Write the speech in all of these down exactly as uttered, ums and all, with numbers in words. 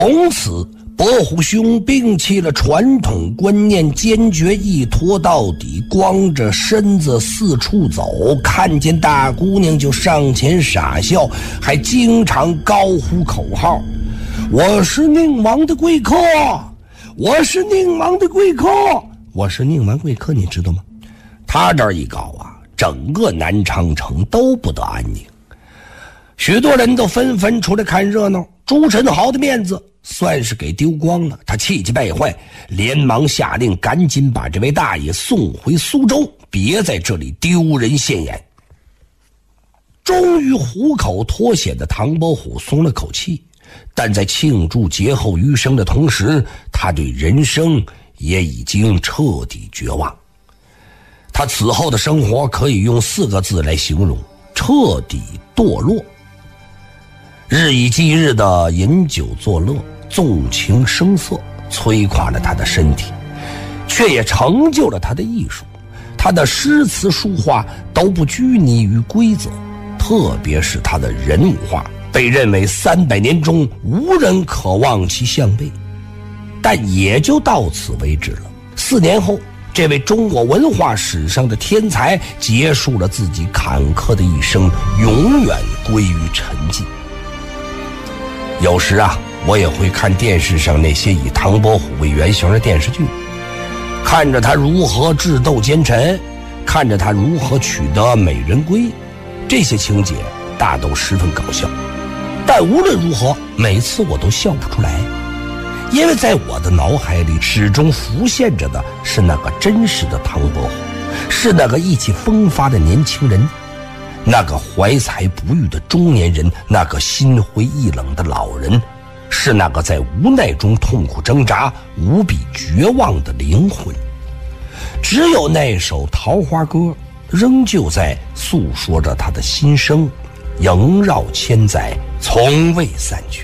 从此伯虎兄摒弃了传统观念，坚决一拖到底，光着身子四处走，看见大姑娘就上前傻笑，还经常高呼口号：我是宁王的贵客，我是宁王的贵客，我是宁王贵客，你知道吗？他这一搞啊，整个南昌城都不得安宁，许多人都纷纷出来看热闹。朱宸濠的面子算是给丢光了，他气急败坏，连忙下令赶紧把这位大爷送回苏州，别在这里丢人现眼。终于虎口脱险的唐伯虎松了口气，但在庆祝劫后余生的同时，他对人生也已经彻底绝望。他此后的生活可以用四个字来形容：彻底堕落。日以继日的饮酒作乐，纵情声色，摧垮了他的身体，却也成就了他的艺术。他的诗词书画都不拘泥于规则，特别是他的人物画，被认为三百年中无人可望其项背。但也就到此为止了。四年后，这位中国文化史上的天才结束了自己坎坷的一生，永远归于沉寂。有时啊，我也会看电视上那些以唐伯虎为原型的电视剧，看着他如何智斗奸臣，看着他如何取得美人归，这些情节大都十分搞笑。但无论如何，每次我都笑不出来，因为在我的脑海里始终浮现着的是那个真实的唐伯虎，是那个意气风发的年轻人，那个怀才不遇的中年人，那个心灰意冷的老人，是那个在无奈中痛苦挣扎、无比绝望的灵魂。只有那首桃花歌仍旧在诉说着他的心声，萦绕千载，从未散去。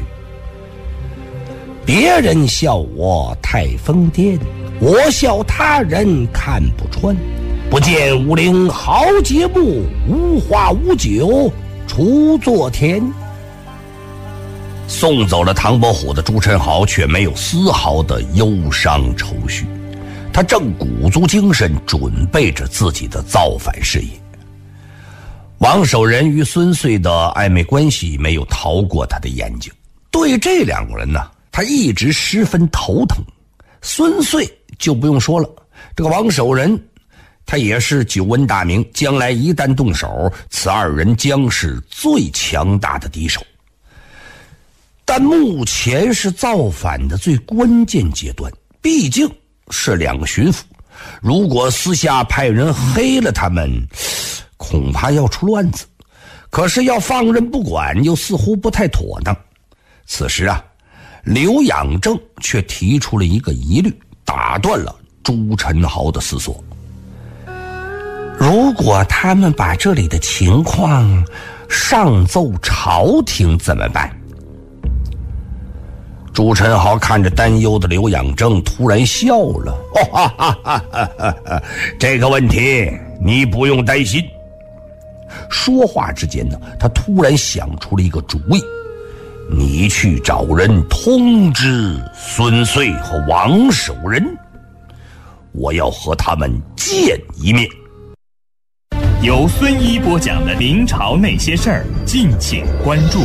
别人笑我太疯癫，我笑他人看不穿。不见武陵豪杰墓，无花无酒锄作田。送走了唐伯虎的朱宸濠却没有丝毫的忧伤愁绪，他正鼓足精神准备着自己的造反事业。王守仁与孙穗的暧昧关系没有逃过他的眼睛，对这两个人呢，他一直十分头疼。孙穗就不用说了，这个王守仁他也是久闻大名，将来一旦动手，此二人将是最强大的敌手。但目前是造反的最关键阶段，毕竟是两个巡抚，如果私下派人黑了他们，恐怕要出乱子。可是要放任不管，又似乎不太妥当。此时啊，刘养正却提出了一个疑虑，打断了朱宸濠的思索。如果他们把这里的情况上奏朝廷怎么办？朱宸濠看着担忧的刘养正，突然笑了。哦哈哈哈哈哈哈，这个问题你不用担心。说话之间呢，他突然想出了一个主意。你去找人通知孙穗和王守仁，我要和他们见一面。 由孙一播讲的明朝那些事儿，敬请关注。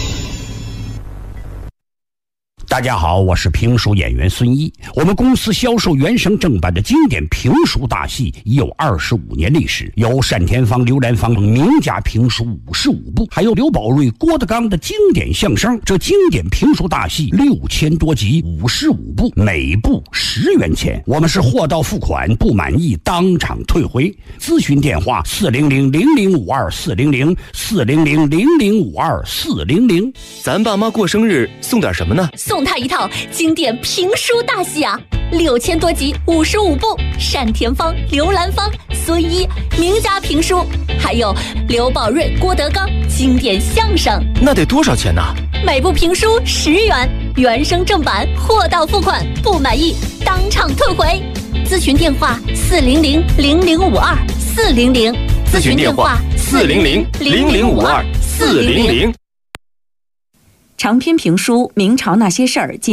大家好，我是评书演员孙一。我们公司销售原声正版的经典评书大戏已有二十五年历史，有单田芳、刘兰芳等名家评书五十五部，还有刘宝瑞、郭德纲的经典相声。这经典评书大戏六千多集，五十五部，每部十元钱。我们是货到付款，不满意当场退回。咨询电话：四零零零零五二四零零四零零零零五二四零零。 咱爸妈过生日送点什么呢？ 送他一套经典评书大戏啊，六千多集，五十五部，单田芳、刘兰芳、孙一名家评书，还有刘宝瑞、郭德纲经典相声。 那得多少钱呢？ 每部评书十元，原声正版，货到付款，不满意当场退回。咨询电话：四零零零零五二四零零。 咨询电话：四零零零零五二四零零。 长篇评书《明朝那些事儿》